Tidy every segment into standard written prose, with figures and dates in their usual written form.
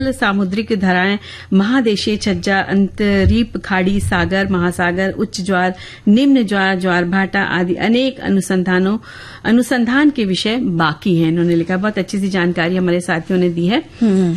सामुद्रिक धाराएं, महादेशीय छज्जा, अंतरीप खाड़ी, सागर, महासागर, उच्च ज्वार, निम्न ज्वार, ज्वार भाटा आदि अनेक अनुसंधान के विषय बाकी हैं। इन्होंने लिखा, बहुत अच्छी सी जानकारी हमारे साथियों ने दी है।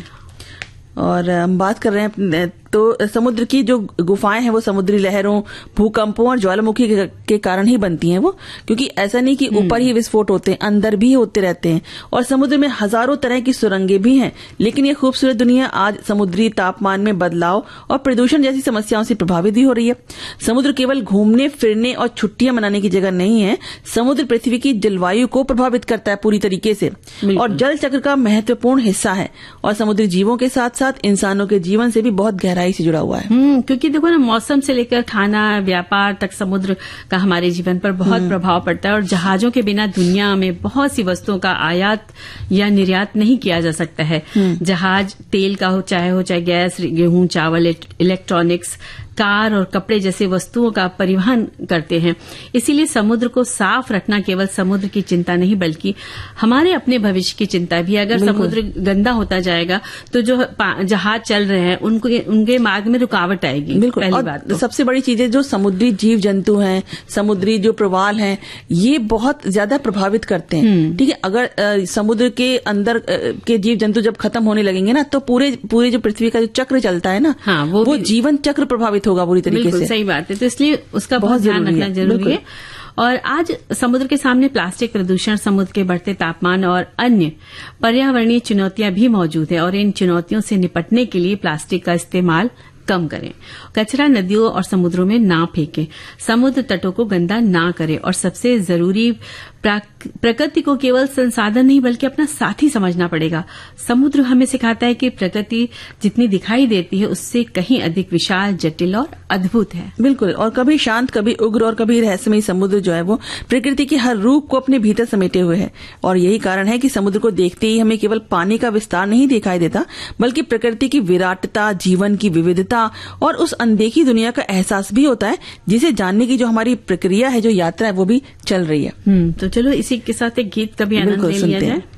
और हम बात कर रहे हैं तो समुद्र की जो गुफाएं हैं वो समुद्री लहरों, भूकंपों और ज्वालामुखी के कारण ही बनती हैं वो, क्योंकि ऐसा नहीं कि ऊपर ही विस्फोट होते हैं, अंदर भी होते रहते हैं। और समुद्र में हजारों तरह की सुरंगें भी हैं। लेकिन ये खूबसूरत दुनिया आज समुद्री तापमान में बदलाव और प्रदूषण जैसी समस्याओं से प्रभावित भी हो रही है। समुद्र केवल घूमने फिरने और छुट्टियां मनाने की जगह नहीं है। समुद्र पृथ्वी की जलवायु को प्रभावित करता है पूरी तरीके से और जल चक्र का महत्वपूर्ण हिस्सा है और समुद्री जीवों के साथ साथ इंसानों के जीवन से भी बहुत गहराई से जुड़ा हुआ है। क्योंकि देखो ना, मौसम से लेकर खाना, व्यापार तक समुद्र का हमारे जीवन पर बहुत प्रभाव पड़ता है और जहाजों के बिना दुनिया में बहुत सी वस्तुओं का आयात या निर्यात नहीं किया जा सकता है। जहाज तेल का हो चाहे गैस, गेहूं, चावल, इलेक्ट्रॉनिक्स, कार और कपड़े जैसे वस्तुओं का परिवहन करते हैं। इसीलिए समुद्र को साफ रखना केवल समुद्र की चिंता नहीं बल्कि हमारे अपने भविष्य की चिंता भी। अगर समुद्र गंदा होता जाएगा तो जो जहाज चल रहे हैं उनके मार्ग में रुकावट आएगी। बिल्कुल। पहली और बात तो सबसे बड़ी चीज है, जो समुद्री जीव जंतु हैं, समुद्री जो प्रवाल हैं, ये बहुत ज्यादा प्रभावित करते हैं। ठीक है, अगर समुद्र के अंदर के जीव जंतु जब खत्म होने लगेंगे ना, तो पूरे जो पृथ्वी का जो चक्र चलता है ना, वो जीवन चक्र प्रभावित होगा पूरी तरीके से। सही बात है। तो इसलिए उसका बहुत ध्यान रखना जरूरी है। और आज समुद्र के सामने प्लास्टिक प्रदूषण, समुद्र के बढ़ते तापमान और अन्य पर्यावरणीय चुनौतियां भी मौजूद है और इन चुनौतियों से निपटने के लिए प्लास्टिक का इस्तेमाल कम करें, कचरा नदियों और समुद्रों में ना फेंकें, समुद्र तटों को गंदा ना करें और सबसे जरूरी प्रकृति को केवल संसाधन नहीं बल्कि अपना साथी समझना पड़ेगा। समुद्र हमें सिखाता है कि प्रकृति जितनी दिखाई देती है उससे कहीं अधिक विशाल, जटिल और अद्भुत है। बिल्कुल। और कभी शांत, कभी उग्र और कभी रहस्यमयी समुद्र जो है वो प्रकृति के हर रूप को अपने भीतर समेटे हुए है। और यही कारण है कि समुद्र को देखते ही हमें केवल पानी का विस्तार नहीं दिखाई देता बल्कि प्रकृति की विराटता, जीवन की विविधता और उस अनदेखी दुनिया का एहसास भी होता है, जिसे जानने की जो हमारी प्रक्रिया है, जो यात्रा है, वो भी चल रही है। तो चलो इसी के साथ एक गीत का भी आनंद ले लिया जाए।